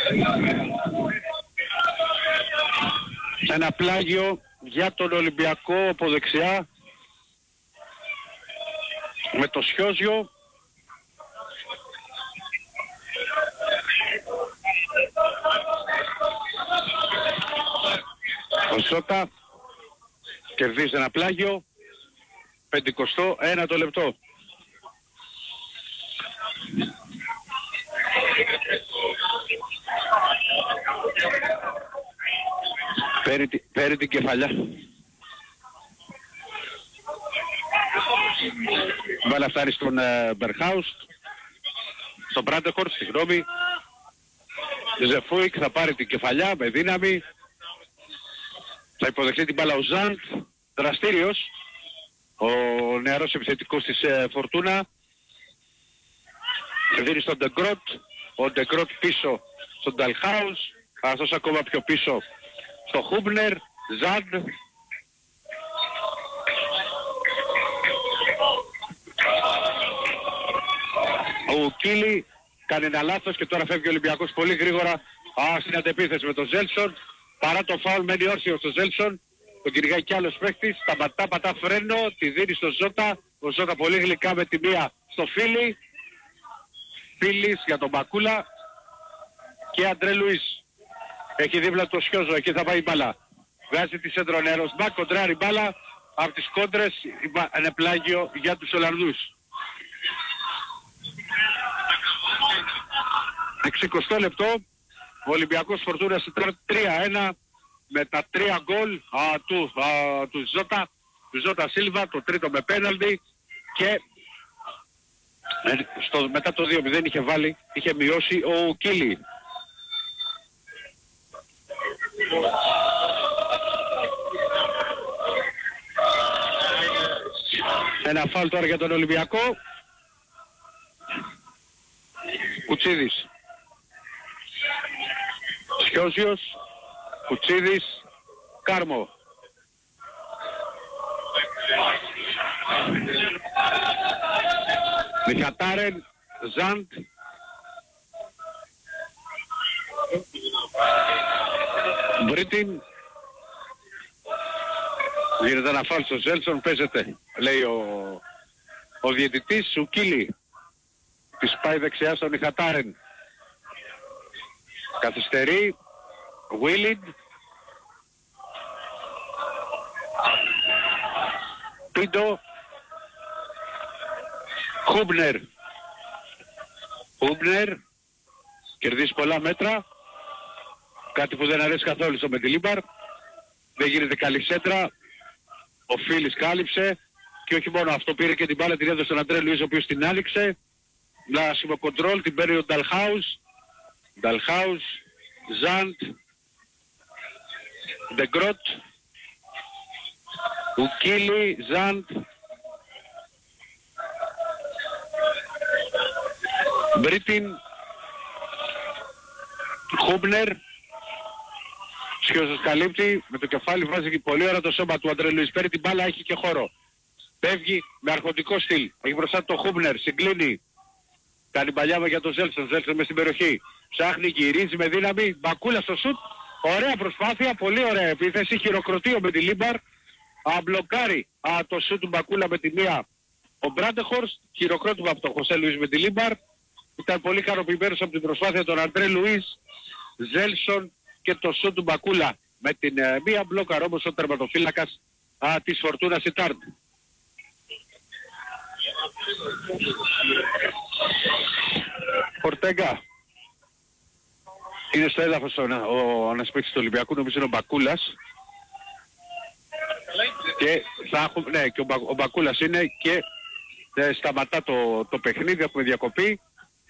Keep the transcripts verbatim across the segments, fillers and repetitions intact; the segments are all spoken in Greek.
Ένα πλάγιο για τον Ολυμπιακό από δεξιά με το Σιώζιο. Ο Ζώτα κερδίζει ένα πλάγιο, πεντηκοστό ένα το λεπτό. Παίρνει, παίρνει την κεφαλιά. Μπάλα φτάνει στον ε, Μπερχάους, στον Μπράντεχορ, συγγνώμη. Ζεφούικ θα πάρει την κεφαλιά με δύναμη. Θα υποδεχτεί την μπάλα ο Ζαντ, δραστήριος, ο νεαρός επιθετικός της ε, Φορτούνα. Δίνει στον Ντεγκρότ, ο Ντεγκρότ πίσω στον Νταλχάους, αυτός ακόμα πιο πίσω στο Χούμπνερ, Ζαντ. Ο Κίλι κάνει ένα λάθος και τώρα φεύγει ο Ολυμπιακός πολύ γρήγορα α, στην αντεπίθεση με τον Ζέλσον. Παρά το φάουλ μένει όρθιος στο Ζέλσον, τον κυνηγάει κι άλλος παίκτης, σταματά, πατά φρένο, τη δίνει στο Ζώτα, ο Ζώτα πολύ γλυκά με τη μία στο Φίλι. Φίλης για τον Μπακούλα και Αντρέ Λουίς. Έχει δίπλα το Σιώζο, εκεί θα πάει η μπάλα. Βγάζει τη σέντρο νερός μπακ, κοντράρει μπάλα, από τις κόντρες είναι πλάγιο για τους Ολλανδούς. εξηκοστό λεπτό, ο Ολυμπιακός Φορτούνας τρία ένα με τα τρία γκολ α, του, α, του Ζώτα, του Ζώτα Σίλβα, το τρίτο με πέναλτι και στο, μετά το δύο μηδέν είχε βάλει, είχε μειώσει ο Κίλι. Ένα φάουλ τώρα για τον Ολυμπιακό. Κουτσίδης, Σιώζιος, Κουτσίδης, Κάρμο. Μιχατάρεν, Ζαντ. Μπρίτιν. Γίνεται ένα φάουλ στο Ζέλσον, παίζεται, λέει ο, ο διαιτητής. Ο Κίλι της πάει δεξιά στον Μιχατάρεν. Καθυστερεί. Βίλιντ. Πίντο. Χούμπνερ. Χούμπνερ. Κερδίζει πολλά μέτρα. Κάτι που δεν αρέσει καθόλου στο Μεντιλίμπαρ. Δεν γίνεται καλή σέντρα. Ο Φίλης κάλυψε. Και όχι μόνο αυτό, πήρε και την μπάλα, την έδωσε στον Αντρέ Λουίς, ο οποίος την άνοιξε. Λάσιμο κοντρόλ, την παίρνει ο Νταλχάους. Νταλχάους. Ζαντ. Ντεγκρότ. Ουκίλι. Ζαντ. Μπρίτιν. Χούμπνερ. Σιώζος καλύπτει, με το κεφάλι βάζει και πολύ ώρα το σώμα του Αντρέ Λουίς. Παίρνει την μπάλα, έχει και χώρο. Φεύγει με αρχοντικό στυλ. Έχει μπροστά το Χούμπνερ, συγκλίνει. Κάνει παλιάμα για τον Ζέλσον, Ζέλσον μες στην περιοχή. Ψάχνει, γυρίζει με δύναμη. Μπακούλα στο σουτ. Ωραία προσπάθεια, πολύ ωραία επίθεση. Χειροκροτεί ο Μεντιλίμπαρ. Αμπλοκάρει α, το σουτ του Μπακούλα με τη μία ο Μπράντεχορστ. Χειροκρότημα από τον Χωσέ Λουίς Μεντιλίμπαρ. Ήταν πολύ ικανοποιημένος από την προσπάθεια των Αντρέ Λουίς. Ζέλσον και το σουτ του Μπακούλα με την ε, μία μπλόκαρ όμως ο τερματοφύλακας α, της Φορτούνας Ιτάρντ. Φορτέγκα είναι στο έδαφος ο, ο ανασπίκτης του Ολυμπιακού, νομίζω είναι ο Μπακούλας. Και θα έχουμε, ναι, και ο, Μπα, ο Μπακούλας είναι και ε, σταματά το, το παιχνίδι, έχουμε διακοπή.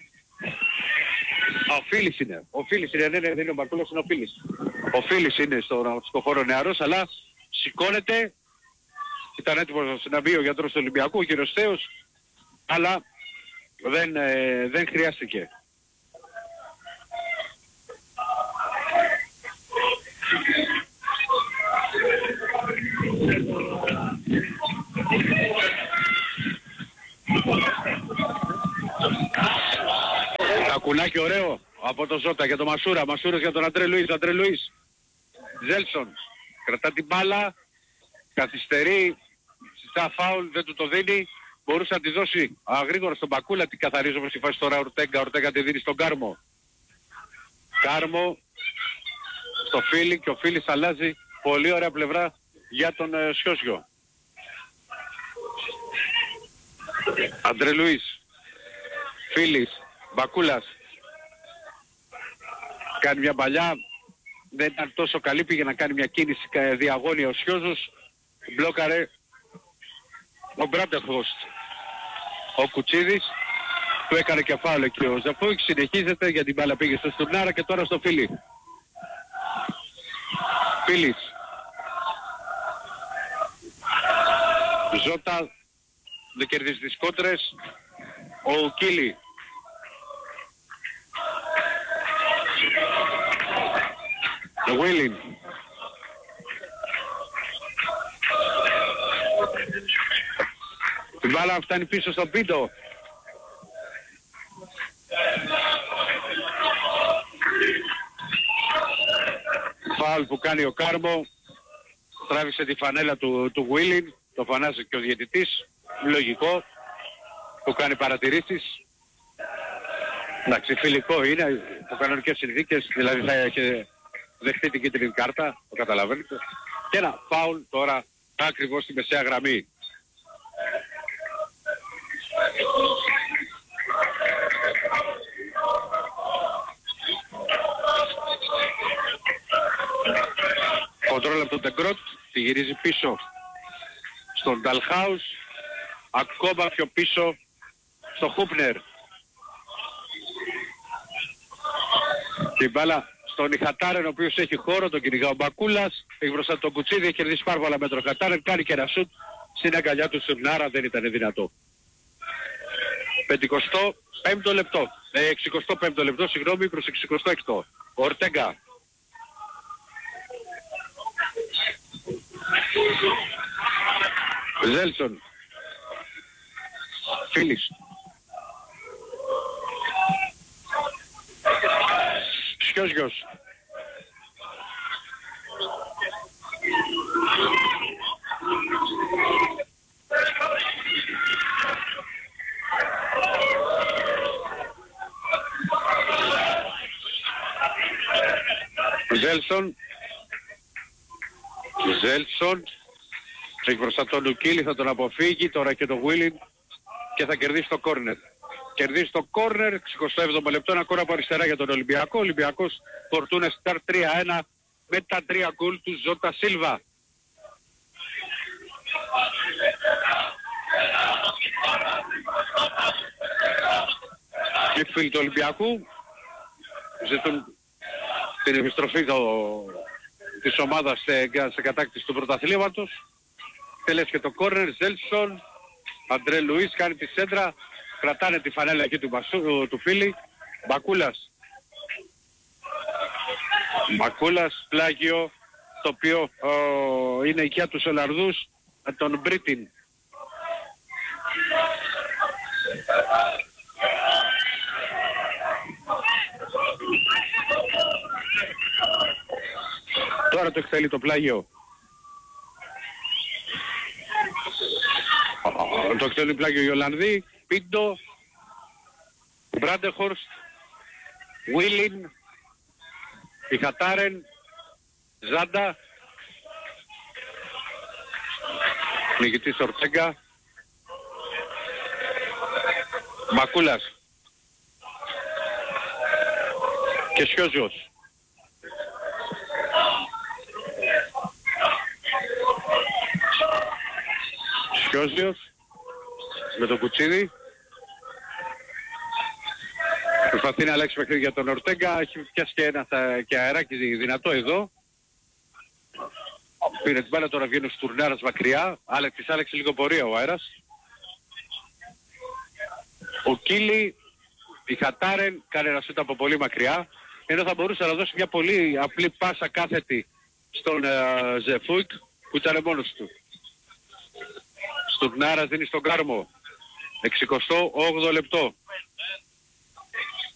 Ο Φίλης είναι, ο Φίλης είναι, ναι, ναι, δεν είναι ο Μπακούλας, είναι ο Φίλης. Ο Φίλης είναι στο, στο χώρο νεαρός, αλλά σηκώνεται. Ήταν έτοιμος να μπει ο γιατρός του Ολυμπιακού, ο κύριος Θέος, αλλά δεν, ε, δεν χρειάστηκε. Ακουνάκι ωραίο. από τον Ζώτα για τον Μασούρα. Μασούρας για τον Αντρέ Λουίς. Αντρέ Λουίς. Ζέλσον. Κρατά την μπάλα. Καθυστερεί. Στα φάουλ δεν του το δίνει. Μπορούσε να τη δώσει αγρήγορα στον Μπακούλα. Την καθαρίζει όπως η φάση τώρα Ορτέγκα. Ορτέγκα τη δίνει στον Κάρμο. Κάρμο στο Φίλι και ο Φίλης αλλάζει πολύ ωραία πλευρά για τον ε, Σιώσιο. Αντρέ Λουίς. Φίλης. Μπακούλας. Κάνει μια παλιά. Δεν ήταν τόσο καλή. Πήγε να κάνει μια κίνηση διαγώνια ο Σιώζος. Μπλόκαρε ο Μπράντεχορστ. Ο Κουτσίδης του έκανε και φάουλ εκεί ο Ζαφούκ. Συνεχίζεται για την μπάλα πήγε στο Στουρνάρα και τώρα στο Φίλι. Φίλης. Ζώτα δεν κερδίζει τις κόντρες. Ο Κίλι. Ο Βίλιν. Την μπάλα φτάνει πίσω στον Πίντο. Φάουλ που κάνει ο Κάρμο. Τράβηξε τη φανέλα του, του Βίλιν. Το φανάζει και ο διαιτητής. Λογικό. Του κάνει παρατηρήσεις. Εντάξει, φιλικό είναι. Από κανονικές συνθήκες. Δηλαδή θα είχε δεχτεί την κίτρινη κάρτα. Το καταλαβαίνετε. Και ένα φάουλ τώρα ακριβώς στη μεσαία γραμμή. Κοντρόλ από τον Τεγκρότ, τη γυρίζει πίσω στον Νταλχάους, ακόμα πιο πίσω στο Χούπνερ. Την μπάλα στον Ιχατάρεν, ο οποίος έχει χώρο, τον κυνηγά ο Μπακούλας, έχει μπροστά τον Κουτσίδη, έχει κερδίσει πάρα πολλά μέτρα ο Χατάρεν, κάνει και ένα σουτ στην αγκαλιά του Σουρνάρα, δεν ήταν δυνατό. πενηκοστό πέμπτο λεπτό, ε, εξηκοστό πέμπτο λεπτό, συγγνώμη, προς εξηκοστό έκτο. Ορτέγκα. Ζέλσον. Φίλης. Σιώσιος. Ζέλσον. Ζέλσον. Έχει μπροστά τον Λουκίλη, θα τον αποφύγει, τώρα και τον Βίλιν και θα κερδίσει το κόρνερ. Κερδίσει το κόρνερ, εξηκοστό έβδομο λεπτό, ένα κόρνερ από αριστερά για τον Ολυμπιακό. Ο Ολυμπιακός Φορτούνα Σταρ τρία ένα με τα τρία γκολ του Ζώτα Σίλβα. Οι φίλοι του Ολυμπιακού ζητούν την επιστροφή το, της ομάδας σε, σε κατάκτηση του πρωταθλήματος. Τελέσει και το κόρνερ, Ζέλσον, Αντρέ Λουίς κάνει τη σέντρα, κρατάνε τη φανέλα εκεί του, Μπασού, του Φίλη, Μπακούλας. Μπακούλας, πλάγιο, το οποίο ο, είναι οικιά του Σολαρδούς, τον Μπρίτιν. Τώρα το εκτελεί το πλάγιο. Το εκτελεί πλάγιο οι Ολλανδοί. Πίντο, Μπράντεχορστ, Βίλιν, Ιχατάρεν, Ζάντα, νικητής Ορτέγκα, Μακούλας και Σιώζιος. Σιώζιος με τον Κουτσίδη. Προσπαθεί να αλλάξει παιχνίδι για τον Ορτέγκα. Έχει πιάσει και ένα και αεράκι δυνατό εδώ. Πήρε την μπάλα, τώρα βγαίνει ο Στουρνάρας μακριά. Άλεξ, της άλλαξε λίγο πορεία ο αέρας. Ο Κίλι, η Χατάρεν, κάνει ένα σούτ από πολύ μακριά. Ενώ θα μπορούσε να δώσει μια πολύ απλή πάσα κάθετη στον uh, Ζεφούικ που ήταν μόνος του. Στουρνάρας δίνει στον Κάρμο. εξηκοστό όγδοο λεπτό.